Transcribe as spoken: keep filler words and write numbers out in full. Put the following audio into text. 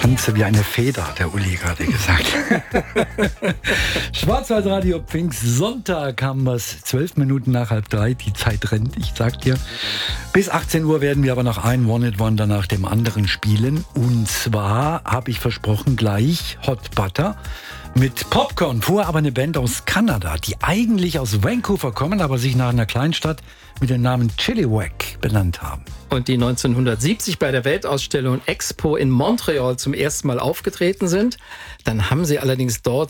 tanze wie eine Feder, hat der Uli gerade gesagt. Schwarzwaldradio Pfingstsonntag haben wir es, zwölf Minuten nach halb drei, die Zeit rennt, ich sag dir. Bis achtzehn Uhr werden wir aber noch ein One-Hit-Wonder nach dem anderen spielen. Und zwar habe ich versprochen gleich Hot Butter mit Popcorn. Vorher aber eine Band aus Kanada, die eigentlich aus Vancouver kommen, aber sich nach einer Kleinstadt mit dem Namen Chilliwack benannt haben. Und die neunzehnhundertsiebzig bei der Weltausstellung Expo in Montreal zum ersten Mal aufgetreten sind. Dann haben sie allerdings dort